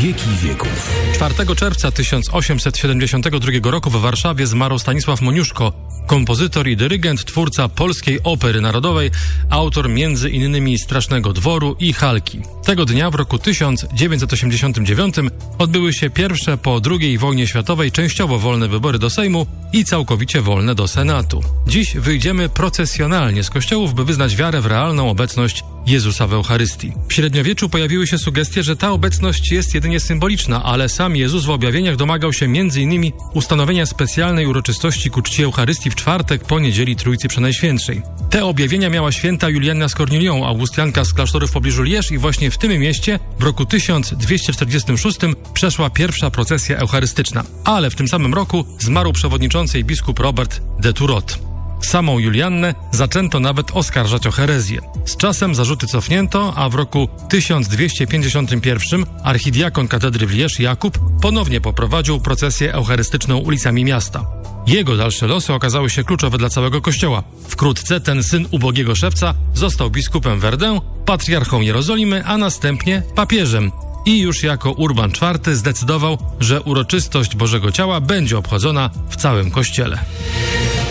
wieki wieków. 4 czerwca 1872 roku w Warszawie zmarł Stanisław Moniuszko, kompozytor i dyrygent, twórca Polskiej Opery Narodowej, autor m.in. Strasznego Dworu i Halki. Tego dnia w roku 1989 odbyły się pierwsze po II wojnie światowej częściowo wolne wybory do Sejmu i całkowicie wolne do Senatu. Dziś wyjdziemy procesjonalnie z kościołów, by wyznać wiarę w realną obecność Jezusa w Eucharystii. W średniowieczu pojawiły się sugestie, że ta obecność jest jedynie symboliczna, ale sam Jezus w objawieniach domagał się m.in. ustanowienia specjalnej uroczystości ku czci Eucharystii w czwartek po niedzieli Trójcy Przenajświętszej. Te objawienia miała święta Julianna z Kornilią, augustianka z klasztoru w pobliżu Lierz, i właśnie w tym mieście w roku 1246 przeszła pierwsza procesja eucharystyczna. Ale w tym samym roku zmarł przewodniczący i biskup Robert de Thurot. Samą Juliannę zaczęto nawet oskarżać o herezję. Z czasem zarzuty cofnięto, a w roku 1251 archidiakon katedry w Lierz Jakub ponownie poprowadził procesję eucharystyczną ulicami miasta. Jego dalsze losy okazały się kluczowe dla całego kościoła. Wkrótce ten syn ubogiego szewca został biskupem Verdun, patriarchą Jerozolimy, a następnie papieżem. I już jako Urban IV zdecydował, że uroczystość Bożego Ciała będzie obchodzona w całym kościele.